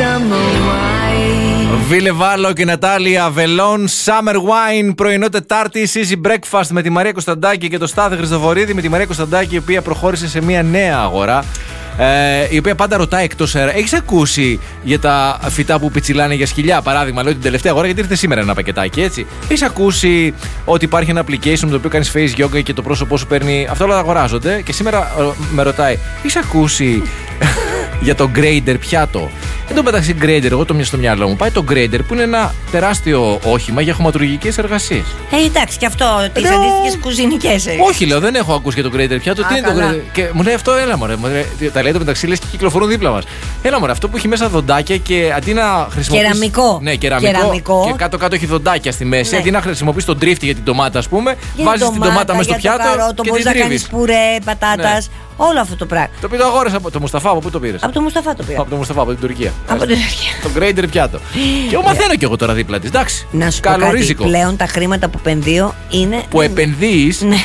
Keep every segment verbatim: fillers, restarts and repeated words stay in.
summer wine. Βίλε Βάλο και Νατάλια Βελόν, Summer Wine, πρωινό Τετάρτη, Easy Breakfast με τη Μαρία Κωνσταντάκη και το Στάθη Χριστοφορίδη. Με τη Μαρία Κωνσταντάκη, η οποία προχώρησε σε μια νέα αγορά. Ε, η οποία πάντα ρωτάει εκτός αέρα. Έχεις ακούσει για τα φυτά που πιτσιλάνε για σκυλιά? Παράδειγμα, λέω την τελευταία αγορά, γιατί ήρθε σήμερα ένα πακετάκι, έτσι. Έχεις ακούσει ότι υπάρχει ένα application με το οποίο κάνεις face yoga και το πρόσωπό σου παίρνει? Αυτά όλα αγοράζονται. Και σήμερα με ρωτάει, έχεις ακούσει για το grader πιάτο? Εν τω μεταξύ, grader, εγώ το μια στο μυαλό μου πάει το grader, που είναι ένα τεράστιο όχημα για χωματουργικές εργασίες. Ε, εντάξει, και αυτό τις Λέω... αντίστοιχες κουζινικές. Όχι, λέω, δεν έχω ακούσει για το grader πιάτο. Α, τι είναι καλά. το grader? Και μου λέει αυτό, έλα μωρέ. Τα λέει το μεταξύ, λες και κυκλοφορούν δίπλα μας. Έλα μωρέ, αυτό που έχει μέσα δοντάκια και αντί να χρησιμοποιήσει. Κεραμικό. Ναι, κεραμικό. Κεραμικό. Και κάτω-κάτω έχει δοντάκια στη μέση. Ναι. Αντί να χρησιμοποιήσει τον τρίφτη για την ντομάτα, ας πούμε, Για βάζεις την ντομάτα μέσα στο πιάτο. Καρότο, και μπορείς την να κάνεις τρίβεις. πουρέ, πατάτας. Όλο αυτό το πράγμα. Το οποίο το αγόρασε από το Μουσταφά, από πού το πήρες? Από το Μουσταφά το πήρα. Από το Μουσταφά, από την Τουρκία. Από την Τουρκία. Το grader πιάτο. Και εγώ μαθαίνω κι εγώ τώρα δίπλα της. Εντάξει. Να σου πω κάτι, Καλορίζικο. πλέον τα χρήματα που επενδύω είναι. Που επενδύεις. Ναι.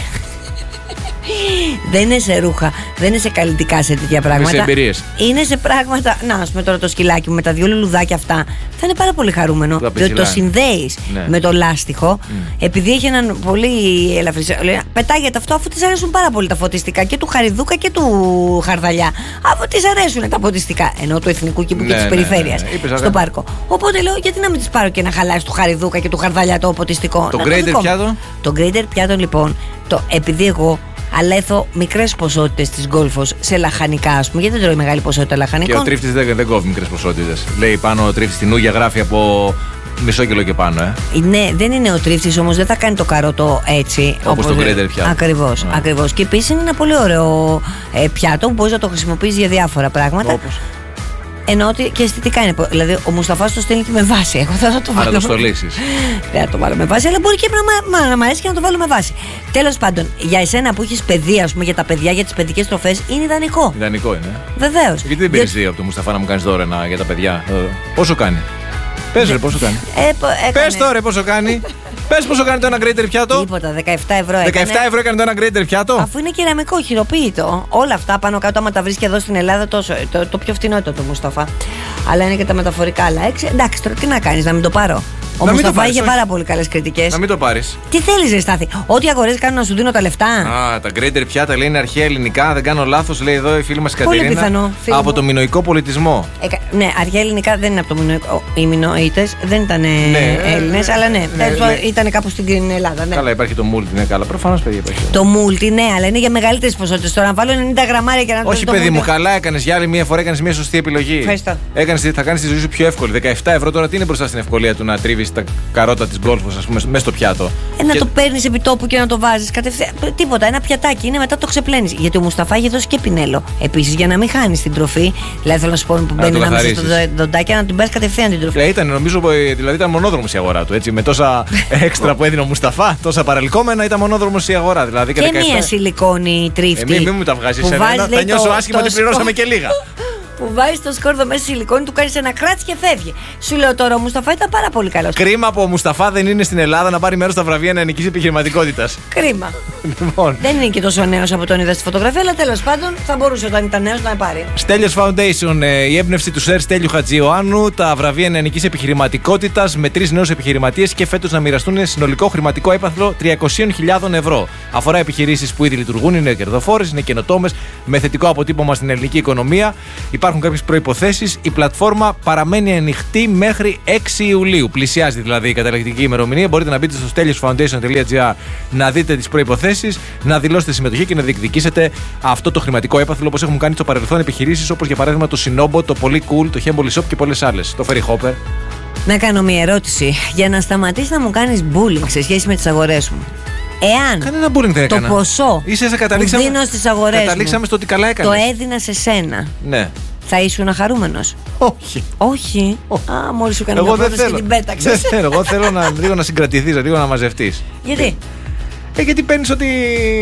Δεν είναι σε ρούχα, δεν είναι σε καλλιτικά, σε τέτοια πράγματα. σε εμπειρίες. Είναι σε πράγματα. Να, α πούμε τώρα το σκυλάκι μου με τα δύο λουλουδάκια αυτά θα είναι πάρα πολύ χαρούμενο. Τα Διότι το πιτσιλάει. συνδέει Ναι. με το λάστιχο, Mm. επειδή έχει έναν πολύ ελαφρύ. Πετάγεται αυτό αφού τη αρέσουν πάρα πολύ τα φωτιστικά και του Χαριδούκα και του Χαρδαλιά. Αφού τη αρέσουν τα φωτιστικά. Ενώ του εθνικού κήπου Ναι, και τη ναι, περιφέρεια. ναι, ναι. Είπες, Στο αγάπη. πάρκο. Οπότε λέω, γιατί να μην τη πάρω και να χαλάσει του Χαριδούκα και του Χαρδαλιά το φωτιστικό. Το Να grader δικό μου. πιάτο? Το grader πιάτο λοιπόν, το, επειδή εγώ αλέθω μικρές ποσότητες της γκόλφος σε λαχανικά, ας πούμε, γιατί δεν τρώει μεγάλη ποσότητα Και λαχανικών. ο τρίφτης δεν, δεν κόβει μικρές ποσότητες. Λέει πάνω ο τρίφτης στην ούγια γράφει από μισό κιλό και πάνω, ε. Ναι, δεν είναι ο τρίφτης όμως, δεν θα κάνει το καρότο έτσι. Όπως το grader πιάτο. Ακριβώς, Ναι. ακριβώς. Και επίσης είναι ένα πολύ ωραίο ε, πιάτο που μπορείς να το χρησιμοποιήσεις για διάφορα πράγματα. Όπως. Ενώ ότι και αισθητικά είναι. Δηλαδή, ο Μουσταφάς το στέλνει και με βάση. Εγώ θα το βάλω. Άρα το στολίσεις. Δεν θα το βάλω με βάση, αλλά μπορεί και να, να, να μ' αρέσει και να το βάλω με βάση. Τέλος πάντων, για εσένα που έχεις παιδεία, ας πούμε, για τα παιδιά, για τις παιδικές τροφές, είναι ιδανικό. Ιδανικό είναι. Βεβαίως. Γιατί δεν πήρες δύο από το Μουσταφά να μου κάνεις δώρο ένα για τα παιδιά? Ε, Πόσο κάνει? Πες ρε, πόσο κάνει? Ε, πο- έκανε- Πες τώρα πόσο κάνει. Πες πόσο κάνει το ένα grader πιάτο. Τίποτα, δεκαεπτά ευρώ έκανε. δεκαεπτά ευρώ έκανε το ένα grader πιάτο. Αφού είναι κεραμικό, χειροποίητο. Όλα αυτά πάνω κάτω, άμα τα βρίσκει εδώ στην Ελλάδα, τόσο, το, το πιο φθηνό ήταν το Μουσταφά. Αλλά είναι και τα μεταφορικά άλλα. Έξι, εντάξει, τώρα τι να κάνεις, να μην το πάρω. Ο Να μην το Μουσταφά πάρεις, είχε όχι. πάρα πολύ καλές κριτικές. Να μην το πάρεις. Τι θέλεις, ρε Στάθη? Ό,τι αγορές κάνουν να σου δίνω τα λεφτά. Α, τα grader πιάτα λέει είναι αρχαία ελληνικά. Δεν κάνω λάθος, λέει εδώ η φίλη μας η Πολύ Κατερίνα. πιθανό, φίλη Από μου. το μινοϊκό πολιτισμό. Ε, ναι, αρχαία ελληνικά δεν είναι από το Μινοϊκό. Οι Μινοίτες δεν ήταν Ναι, Έλληνες, ε, αλλά ναι, ναι, ναι. ήταν κάπου στην Ελλάδα. Ναι. Καλά, υπάρχει το multi, ναι, καλά. Προφανώς, παιδιά, υπάρχει. Το μούλτι, ναι, αλλά είναι για μεγαλύτερες ποσότητες. Τώρα να βάλω ενενήντα γραμμάρια και να το Όχι, το παιδί μου, multi. καλά έκανες για άλλη μια φορά, έκανες μια σωστή επιλογή. Ευχαριστώ. Έκανες, θα κάνεις τη ζωή σου πιο εύκολη. δεκαεπτά ευρώ τώρα τι είναι μπροστά στην ευκολία του να τρίβεις τα καρότα της γκόλφος, ας πούμε, μέσα στο πιάτο. Ε, να Και- το παίρνει επί τόπου και να το βάζει κατευθείαν. Τίποτα, ένα πιατάκι είναι, μετά το ξεπλένει. Γιατί ο Μουσταφά έχει δώσει και πινέλο. Επίσης για να μην χάνει την τροφή. Δηλαδή θέλω να σου πω που μπαίνει το ανάμεσα στο καθαρίσεις. δοντάκι να την πα κατευθείαν την τροφή. Ε, ήταν, νομίζω, ε, δηλαδή ήταν μονόδρομος η αγορά του. Έτσι, με τόσα έξτρα που έδινε ο Μουσταφά, τόσα παρελκόμενα, ήταν μονόδρομος η αγορά. Δηλαδή, Και δεκαεπτά μία σιλικόνη τρίφτη. Ε, μην, μην μου τα βγάζει που σε βάζεις, μένα. λέει, Θα νιώσω το- άσχημα το ότι πληρώσαμε σκο- και λίγα. Που βάζει το σκόρδο μέσα στη σιλικόνη, του κάνει ένα κράτ και φεύγει. Σου λέω τώρα, ο Μουσταφά ήταν πάρα πολύ καλό. Κρίμα που ο Μουσταφά δεν είναι στην Ελλάδα να πάρει μέρος στα βραβεία νεανικής επιχειρηματικότητας. Κρίμα. Λοιπόν. Δεν είναι και τόσο νέο από τον είδα στη φωτογραφία, αλλά τέλος πάντων θα μπορούσε όταν ήταν νέο να πάρει. Στέλιος Foundation, ε, η έμπνευση του Σερ Στέλιου Χατζιωάννου, τα βραβεία νεανικής επιχειρηματικότητας με τρεις νέους επιχειρηματίες και φέτος να μοιραστούν συνολικό χρηματικό έπαθλο τριακόσιες χιλιάδες ευρώ. Αφορά επιχειρήσεις που ήδη λειτουργούν, είναι κερδοφόρες, είναι καινοτόμες, με θετικό αποτύπωμα στην ελληνική οικονομία. Υπάρχουν κάποιες προϋποθέσεις. Η πλατφόρμα παραμένει ανοιχτή μέχρι έξι Ιουλίου. Πλησιάζει δηλαδή η καταληκτική ημερομηνία. Μπορείτε να μπείτε στο steliosfoundation τελεία gr να δείτε τις προϋποθέσεις, να δηλώσετε συμμετοχή και να διεκδικήσετε αυτό το χρηματικό έπαθλο όπως έχουν κάνει στο παρελθόν επιχειρήσεις όπως για παράδειγμα το Sinobo, το Πολύ Cool, το Hemboli Shop και πολλές άλλες. Το Ferry Hopper. Να κάνω μια ερώτηση. Για να σταματήσει να μου κάνει bullying σε σχέση με τις αγορές μου. Εάν Κανένα bullying δεν το έκανα. ποσό Ίσα-ίσα που καταλήξαμε, δίνω στις αγορές καταλήξαμε μου στο ότι καλά το έκανες. έδινα σε σένα, Ναι. θα ήσουν χαρούμενος? Όχι. Όχι. Α, μόλις σου έκανε Εγώ μια δεν πρόταση και θέλω. την Δεν πέταξες. θέλω. Εγώ θέλω να, λίγο να συγκρατηθείς, λίγο να μαζευτείς. Γιατί? Ε, γιατί παίρνεις ότι.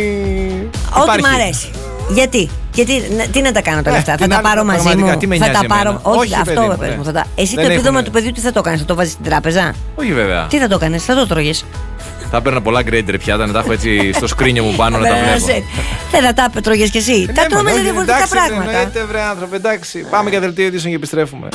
Ό,τι υπάρχει. μ' αρέσει. Γιατί? Γιατί να- τι να τα κάνω τα Ε, λεφτά, θα την τα άλλη, πάρω μαζί πραγματικά, μου. τι με Θα νοιάζει τα πάρω. εμένα. Όχι, Όχι, αυτό παιδί μου, πες ναι. μου. Θα τα... Εσύ Δεν το επίδομα έχουνε. του παιδιού τι θα το κάνεις, θα το βάζεις στην τράπεζα? Όχι βέβαια. Τι θα το κάνεις, θα το τρώγες? Θα παίρνα πολλά γκρέιντερ πιάτα να τα έχω έτσι στο σκρίνιο μου πάνω να τα βλέπω. Δεν θα τα τρώγες κι εσύ. Τα τρώμε σε διαφορετικά πράγματα. Εννοείται, βρε άνθρωπε, εντάξει. Πάμε για δελτίο ειδήσεων και επιστρέφουμε.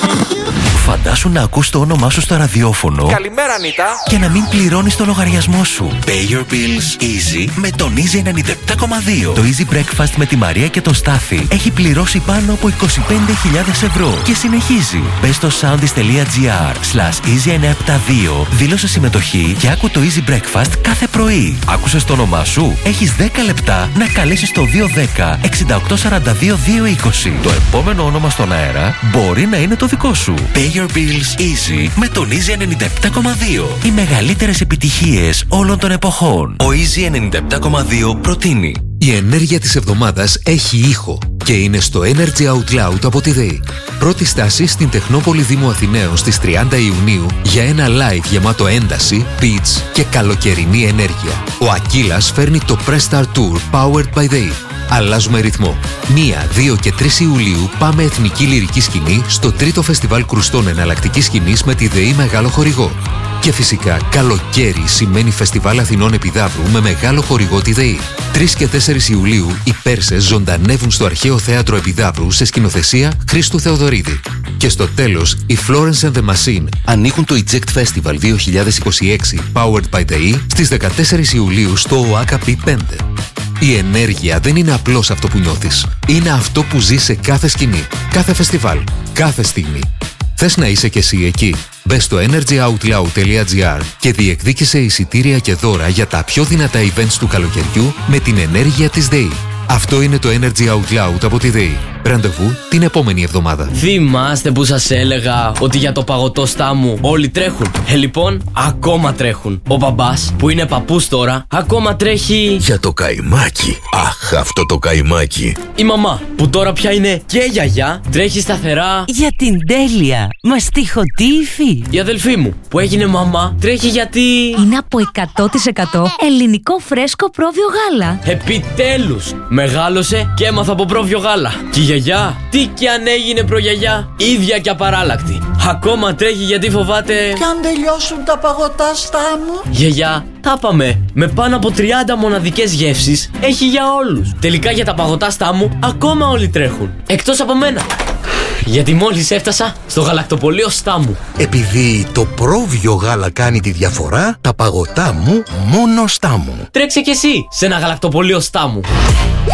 Φαντάσου να ακούς το όνομά σου στο ραδιόφωνο. Καλημέρα, Νίτα. Και να μην πληρώνεις το λογαριασμό σου. Pay your bills easy με τον Easy ενενήντα επτά κόμμα δύο. Το Easy Breakfast με τη Μαρία και τον Στάθη έχει πληρώσει πάνω από είκοσι πέντε χιλιάδες ευρώ και συνεχίζει. Μπες στο soundis.gr slash easy εννιακόσια εβδομήντα δύο, δήλωσε συμμετοχή και άκου το Easy Breakfast κάθε πρωί. Άκουσες το όνομά σου? Έχεις δέκα λεπτά να καλέσεις το δύο ένα μηδέν εξήντα οκτώ σαράντα δύο δύο είκοσι. Το επόμενο όνομα στον αέρα μπορεί να είναι το δικό σου. Pay your bills easy με τον Easy ενενήντα επτά κόμμα δύο. Οι μεγαλύτερες επιτυχίες όλων των εποχών. Ο Easy ενενήντα επτά κόμμα δύο προτείνει. Η ενέργεια της εβδομάδας έχει ήχο και είναι στο Energy Out Loud από τη ΔΕΗ. Πρώτη στάση στην Τεχνόπολη Δήμου Αθηναίων στις τριάντα Ιουνίου για ένα live γεμάτο ένταση, beats και καλοκαιρινή ενέργεια. Ο Ακύλας φέρνει το Press Start Tour Powered by ΔΕΗ. Αλλάζουμε ρυθμό. μία, δύο και τρεις Ιουλίου πάμε Εθνική Λυρική Σκηνή στο τρίτο Φεστιβάλ Κρουστών Εναλλακτικής Σκηνής με τη ΔΕΗ Μεγάλο Χορηγό. Και φυσικά καλοκαίρι σημαίνει Φεστιβάλ Αθηνών Επιδαύρου με μεγάλο χορηγό τη ΔΕΗ. τρεις και τέσσερις Ιουλίου οι Πέρσες ζωντανεύουν στο Αρχαίο Θέατρο Επιδαύρου σε σκηνοθεσία Χρήστου Θεοδωρίδη. Και στο τέλος, οι Florence and the Machine ανοίγουν το Eject Festival δύο χιλιάδες είκοσι έξι Powered by ΔΕΗ στις δεκατέσσερις Ιουλίου στο ΟΑΚΑ πι πέντε. Η ενέργεια δεν είναι απλώς αυτό που νιώθεις. Είναι αυτό που ζεις σε κάθε σκηνή, κάθε φεστιβάλ, κάθε στιγμή. Θες να είσαι κι εσύ εκεί? Μπες στο energy out loud τελεία gr και διεκδίκησε εισιτήρια και δώρα για τα πιο δυνατά events του καλοκαιριού με την ενέργεια της ΔΕΗ. Αυτό είναι το Energy Out Loud από τη ΔΕΗ. Ραντεβού την επόμενη εβδομάδα. Θυμάστε που σας έλεγα ότι για το παγωτό στάμου όλοι τρέχουν? Ε, λοιπόν, ακόμα τρέχουν. Ο μπαμπάς, που είναι παππούς τώρα, ακόμα τρέχει για το καϊμάκι. Αχ, αυτό το καϊμάκι. Η μαμά, που τώρα πια είναι και γιαγιά, τρέχει σταθερά για την τέλεια μαστιχωτή υφή. Η αδελφή μου, που έγινε μαμά, τρέχει γιατί είναι από εκατό τοις εκατό ελληνικό φρέσκο πρόβιο γάλα. Επιτέλους, μεγάλωσε και έμαθα από πρόβιο γάλα. Και η γιαγιά, τι κι αν έγινε προγιαγιά, ίδια και απαράλλακτη. Ακόμα τρέχει γιατί φοβάται κι αν τελειώσουν τα παγωτά στάμου. Γιαγιά, τα πάμε. Με πάνω από τριάντα μοναδικές γεύσεις έχει για όλους. Τελικά για τα παγωτά στάμου ακόμα όλοι τρέχουν. Εκτός από μένα. Γιατί μόλις έφτασα στο γαλακτοπωλείο Στάμου. Επειδή το πρόβιο γάλα κάνει τη διαφορά, τα παγωτά μου μόνο Στάμου. Τρέξε κι εσύ σε ένα γαλακτοπωλείο Στάμου.